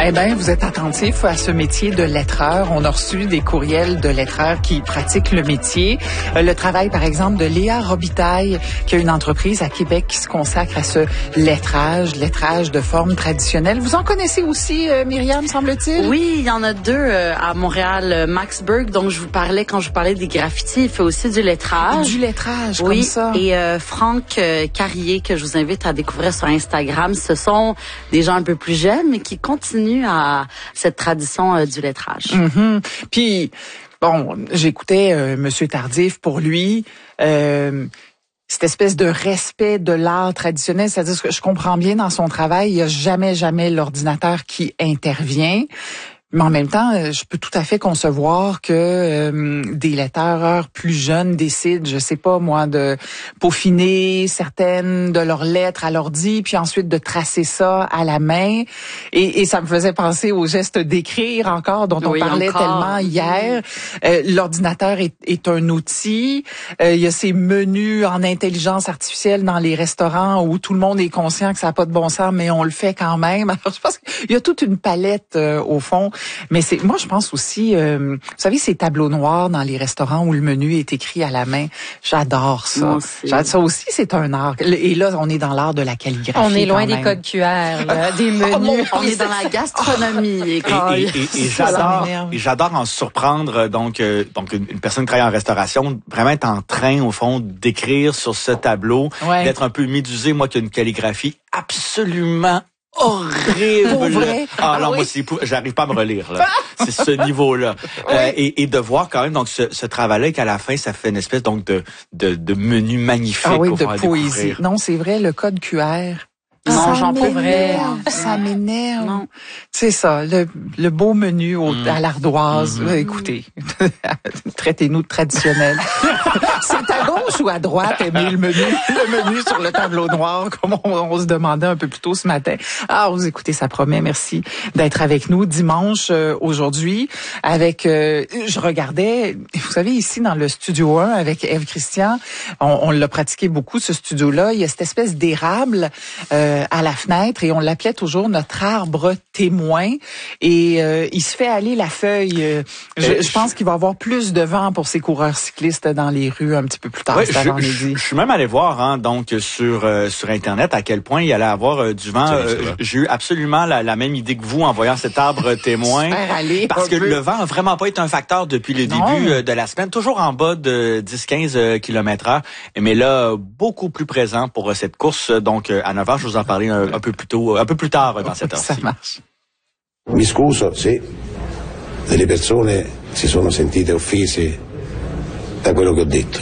Eh bien, vous êtes attentifs à ce métier de lettreur. On a reçu des courriels de lettreurs qui pratiquent le métier. Le travail, par exemple, de Léa Robitaille, qui a une entreprise à Québec qui se consacre à ce lettrage de forme traditionnelle. Vous en connaissez aussi, Myriam, semble-t-il? Oui, il y en a deux à Montréal. Max Berg, dont je vous parlais quand je vous parlais des graffitis, il fait aussi du lettrage. Du lettrage, oui, comme ça. Et Franck Carrier, que je vous invite à découvrir sur Instagram. Ce sont des gens un peu plus jeunes, mais qui continuent à cette tradition du lettrage. Mm-hmm. Puis, bon, j'écoutais Monsieur Tardif, pour lui, cette espèce de respect de l'art traditionnel, c'est-à-dire que je comprends bien dans son travail, il n'y a jamais l'ordinateur qui intervient. Mais en même temps, je peux tout à fait concevoir que des lettreurs plus jeunes décident, je sais pas moi, de peaufiner certaines de leurs lettres à l'ordi, puis ensuite de tracer ça à la main. Et ça me faisait penser au geste d'écrire encore, dont on parlait tellement hier. L'ordinateur est un outil. Il y a ces menus en intelligence artificielle dans les restaurants où tout le monde est conscient que ça n'a pas de bon sens, mais on le fait quand même. Alors, je pense qu'il y a toute une palette au fond. Mais moi je pense aussi, vous savez, ces tableaux noirs dans les restaurants où le menu est écrit à la main. J'adore ça. Ça aussi, c'est un art. Et là, on est dans l'art de la calligraphie. On est loin des codes QR, là, des menus. On est dans la gastronomie. Et j'adore en surprendre donc une personne qui travaille en restauration, vraiment être en train au fond d'écrire sur ce tableau, d'être un peu médusé, moi qui ai une calligraphie absolument horrible. Pour vrai? Non, moi, j'arrive pas à me relire, là. C'est ce niveau-là. Et de voir quand même, donc, ce travail-là, qu'à la fin, ça fait une espèce, donc, de menu magnifique. Ah oui, pour de faire poésie. Découvrir. Non, c'est vrai, le code QR. Non, j'en peux vrai. Ça m'énerve. C'est ça, le beau menu à l'ardoise. Écoutez, traitez-nous de traditionnel. C'est à gauche ou à droite, aimer le menu sur le tableau noir, comme on se demandait un peu plus tôt ce matin. Ah, vous écoutez, ça promet. Merci d'être avec nous dimanche aujourd'hui. Avec, je regardais, vous savez, ici dans le studio 1 avec Ève Christian, on l'a pratiqué beaucoup ce studio-là. Il y a cette espèce d'érable à la fenêtre et on l'appelait toujours notre arbre témoin. Et il se fait aller la feuille. Je pense qu'il va y avoir plus de vent pour ces coureurs cyclistes dans les rues un petit peu plus tard. Je suis même allé voir donc sur Internet à quel point il allait avoir du vent. J'ai eu absolument la même idée que vous en voyant cet arbre témoin. Parce que le vent a vraiment pas été un facteur depuis le début de la semaine. Toujours en bas de 10-15 km/h. Mais là, beaucoup plus présent pour cette course. Donc, à 9h, je vous en parlais un peu plus tard dans cette heure-ci. Ça marche. Mi scuso se delle persone si sono sentite offese da quello che ho detto.